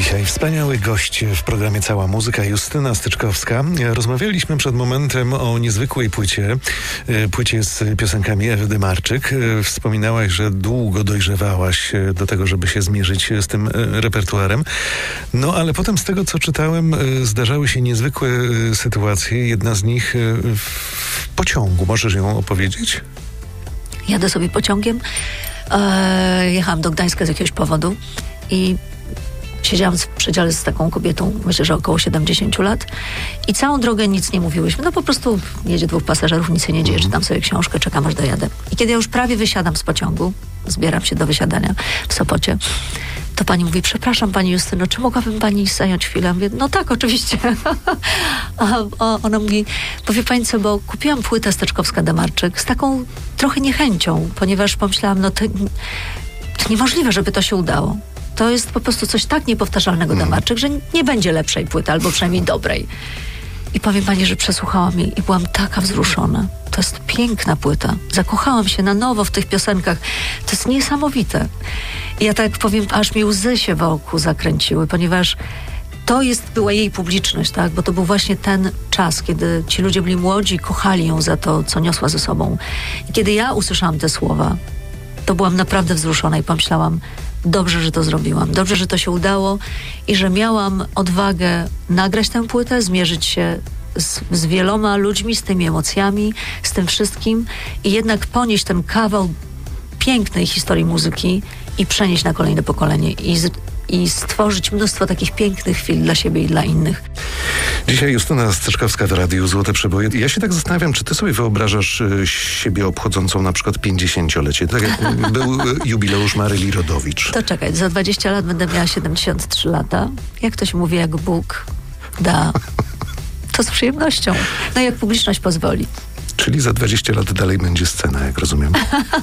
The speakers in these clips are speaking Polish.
Dzisiaj wspaniały gość w programie Cała Muzyka, Justyna Styczkowska. Rozmawialiśmy przed momentem o niezwykłej płycie z piosenkami Ewy Dymarczyk. Wspominałaś, że długo dojrzewałaś do tego, żeby się zmierzyć z tym repertuarem. No ale potem z tego, co czytałem, zdarzały się niezwykłe sytuacje. Jedna z nich w pociągu. Możesz ją opowiedzieć? Jadę sobie pociągiem. Jechałam do Gdańska z jakiegoś powodu i siedziałam w przedziale z taką kobietą, myślę, że około 70 lat i całą drogę nic nie mówiłyśmy. No po prostu jedzie dwóch pasażerów, nic się nie dzieje, czytam sobie książkę, czekam aż dojadę. I kiedy ja już prawie wysiadam z pociągu, zbieram się do wysiadania w Sopocie, to pani mówi: przepraszam pani Justyno, czy mogłabym pani zająć chwilę? Ja mówię: no tak, oczywiście. A ona mówi: powie pani co, bo kupiłam płytę Styczkowska-Dymarczyk z taką trochę niechęcią, ponieważ pomyślałam, no to niemożliwe, żeby to się udało. To jest po prostu coś tak niepowtarzalnego Dymarczyk, że nie będzie lepszej płyty, albo przynajmniej dobrej. I powiem pani, że przesłuchałam jej i byłam taka wzruszona. To jest piękna płyta. Zakochałam się na nowo w tych piosenkach. To jest niesamowite. I ja tak powiem, aż mi łzy się wokół zakręciły, ponieważ to była jej publiczność, tak? Bo to był właśnie ten czas, kiedy ci ludzie byli młodzi i kochali ją za to, co niosła ze sobą. I kiedy ja usłyszałam te słowa, to byłam naprawdę wzruszona i pomyślałam: dobrze, że to zrobiłam. Dobrze, że to się udało i że miałam odwagę nagrać tę płytę, zmierzyć się z wieloma ludźmi, z tymi emocjami, z tym wszystkim i jednak ponieść ten kawał pięknej historii muzyki i przenieść na kolejne pokolenie i stworzyć mnóstwo takich pięknych chwil dla siebie i dla innych. Dzisiaj Justyna Styczkowska w Radiu Złote Przeboje. Ja się tak zastanawiam, czy ty sobie wyobrażasz siebie obchodzącą na przykład 50-lecie, tak jak był jubileusz Maryli Rodowicz. To czekaj, za 20 lat będę miała 73 lata. Jak to się mówi, jak Bóg da, to z przyjemnością. No jak publiczność pozwoli. Czyli za 20 lat dalej będzie scena, jak rozumiem.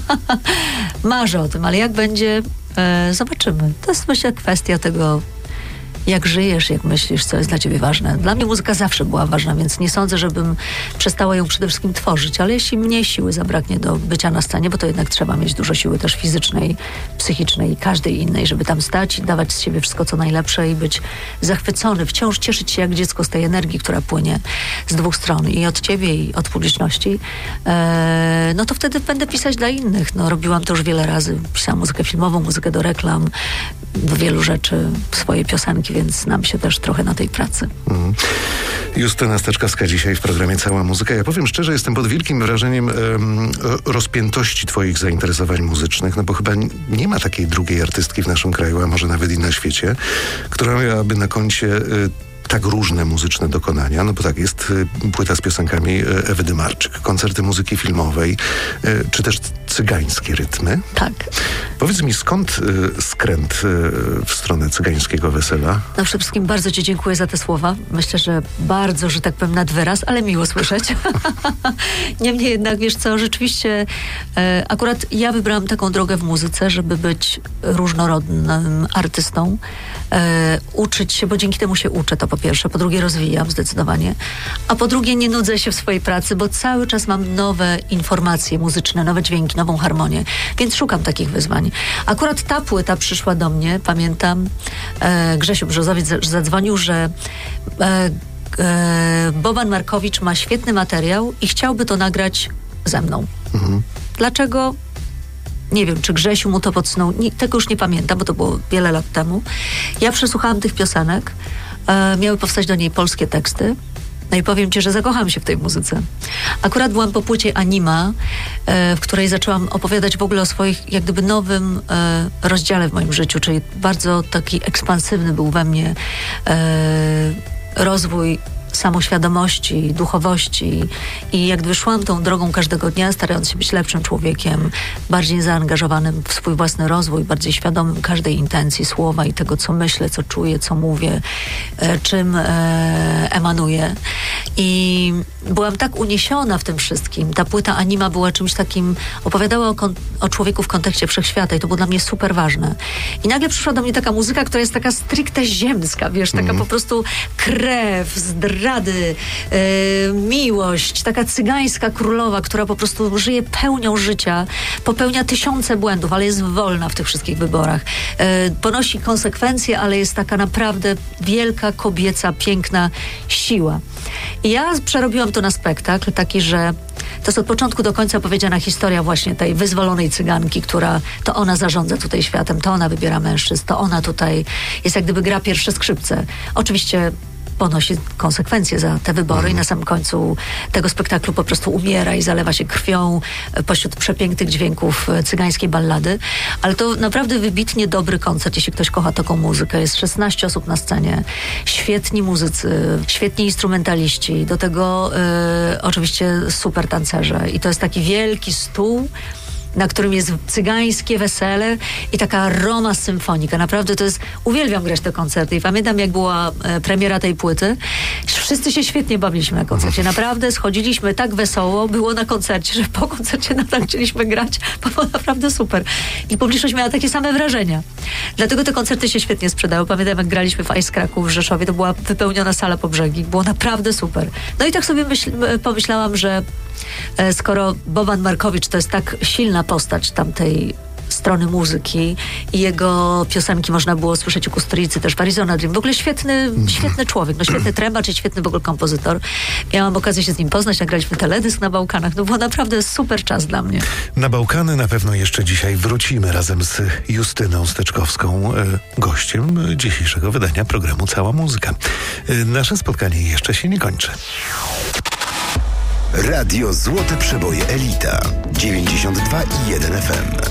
Marzę o tym, ale jak będzie, zobaczymy. To jest, myślę, kwestia tego, jak żyjesz, jak myślisz, co jest dla ciebie ważne. Dla mnie muzyka zawsze była ważna, więc nie sądzę, żebym przestała ją przede wszystkim tworzyć, ale jeśli mnie siły zabraknie do bycia na scenie, bo to jednak trzeba mieć dużo siły też fizycznej, psychicznej i każdej innej, żeby tam stać i dawać z siebie wszystko, co najlepsze i być zachwycony, wciąż cieszyć się jak dziecko z tej energii, która płynie z dwóch stron, i od ciebie, i od publiczności, no to wtedy będę pisać dla innych. No, robiłam to już wiele razy. Pisałam muzykę filmową, muzykę do reklam, do wielu rzeczy, swoje piosenki, więc znam się też trochę na tej pracy. Justyna Styczkowska dzisiaj w programie Cała Muzyka. Ja powiem szczerze, jestem pod wielkim wrażeniem rozpiętości twoich zainteresowań muzycznych, no bo chyba nie ma takiej drugiej artystki w naszym kraju, a może nawet i na świecie, która miałaby na koncie tak różne muzyczne dokonania, no bo tak, jest płyta z piosenkami Ewy Dymarczyk, koncerty muzyki filmowej, czy też cygańskie rytmy. Tak. Powiedz mi, skąd skręt w stronę cygańskiego wesela? No przede wszystkim bardzo ci dziękuję za te słowa. Myślę, że bardzo, że tak powiem, nad wyraz, ale miło słyszeć. Niemniej jednak, wiesz co, rzeczywiście akurat ja wybrałam taką drogę w muzyce, żeby być różnorodnym artystą, uczyć się, bo dzięki temu się uczę, to po pierwsze. Po drugie, rozwijam zdecydowanie. A po drugie, nie nudzę się w swojej pracy, bo cały czas mam nowe informacje muzyczne, nowe dźwięki, nową harmonię. Więc szukam takich wyzwań. Akurat ta płyta przyszła do mnie, pamiętam, Grzesiu Brzozowiec zadzwonił, że Boban Markowicz ma świetny materiał i chciałby to nagrać ze mną. Dlaczego? Nie wiem, czy Grzesiu mu to podsunął. Tego już nie pamiętam, bo to było wiele lat temu. Ja przesłuchałam tych piosenek. Miały powstać do niej polskie teksty. No i powiem ci, że zakochałam się w tej muzyce. Akurat byłam po płycie Anima, w której zaczęłam opowiadać w ogóle o swoich, jak gdyby, nowym rozdziale w moim życiu, czyli bardzo taki ekspansywny był we mnie rozwój samoświadomości, duchowości i jak gdyby szłam tą drogą każdego dnia, starając się być lepszym człowiekiem, bardziej zaangażowanym w swój własny rozwój, bardziej świadomym każdej intencji, słowa i tego, co myślę, co czuję, co mówię, czym emanuję. I byłam tak uniesiona w tym wszystkim. Ta płyta Anima była czymś takim, opowiadała o człowieku w kontekście wszechświata i to było dla mnie super ważne. I nagle przyszła do mnie taka muzyka, która jest taka stricte ziemska, wiesz, taka po prostu krew, zdra, zdrady, miłość, taka cygańska królowa, która po prostu żyje pełnią życia, popełnia tysiące błędów, ale jest wolna w tych wszystkich wyborach. Ponosi konsekwencje, ale jest taka naprawdę wielka, kobieca, piękna siła. I ja przerobiłam to na spektakl taki, że to jest od początku do końca powiedziana historia właśnie tej wyzwolonej cyganki, która to ona zarządza tutaj światem, to ona wybiera mężczyzn, to ona tutaj jest jak gdyby gra pierwsze skrzypce. Oczywiście ponosi konsekwencje za te wybory i na samym końcu tego spektaklu po prostu umiera i zalewa się krwią pośród przepięknych dźwięków cygańskiej ballady. Ale to naprawdę wybitnie dobry koncert, jeśli ktoś kocha taką muzykę. Jest 16 osób na scenie, świetni muzycy, świetni instrumentaliści, do tego oczywiście super tancerze. I to jest taki wielki stół, na którym jest cygańskie wesele i taka Roma symfonika. Naprawdę to jest... Uwielbiam grać te koncerty i pamiętam, jak była premiera tej płyty. Wszyscy się świetnie bawiliśmy na koncercie. Naprawdę schodziliśmy tak wesoło, było na koncercie, że po koncercie nadal chcieliśmy grać, bo było naprawdę super. I publiczność miała takie same wrażenia. Dlatego te koncerty się świetnie sprzedały. Pamiętam, jak graliśmy w Ice Kraku w Rzeszowie, to była wypełniona sala po brzegi. Było naprawdę super. No i tak sobie pomyślałam, że skoro Boban Markowicz to jest tak silna postać tamtej strony muzyki i jego piosenki można było słyszeć u Kusturicy, też w Arizona Dream. W ogóle świetny człowiek, świetny trębacz i świetny w ogóle kompozytor. Miałam okazję się z nim poznać, nagraliśmy teledysk na Bałkanach. No było naprawdę super czas dla mnie. Na Bałkany na pewno jeszcze dzisiaj wrócimy razem z Justyną Steczkowską, gościem dzisiejszego wydania programu Cała Muzyka. Nasze spotkanie jeszcze się nie kończy. Radio Złote Przeboje Elita 92,1 FM.